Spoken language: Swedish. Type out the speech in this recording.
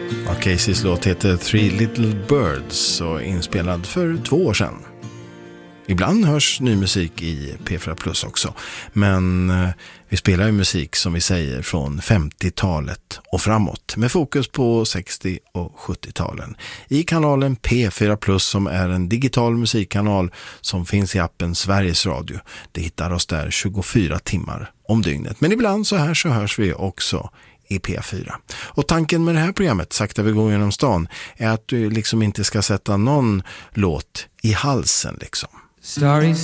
Caseys låt heter Three Little Birds och inspelad för 2 år sedan. Ibland hörs ny musik i P4 Plus också, men vi spelar ju musik som vi säger från 50-talet och framåt med fokus på 60- och 70-talen i kanalen P4 Plus som är en digital musikkanal som finns i appen Sveriges Radio. Det hittar oss där 24 timmar om dygnet, men ibland så hörs vi också i P4. Och tanken med det här programmet, Sakta vi går genom stan, är att du liksom inte ska sätta någon låt i halsen liksom. Starry